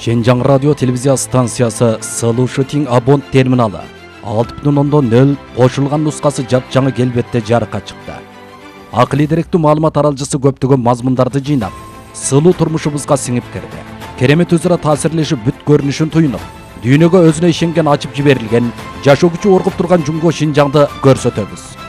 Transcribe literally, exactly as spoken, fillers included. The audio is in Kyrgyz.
Шенжаң радио телевизия станциясы Сылуу Шутинг Абонт терминалы алты бүтүн ондон нөл кошулган нускасы жапжаңы келбетте жарыкка чыкты. Акылый деректүү маалымат аралжысы көптөгөн мазмундарды жыйнап, сылуу турмушубузга сиңип кирди. Керемет өзара таасирлешип бүт көрүнүшүн туюнуп, дүйнөгө өзүнө ишенген ачып жиберилген, жашоо күчү оргуп турган Жумго Шинжаңды көрсөтөбүз.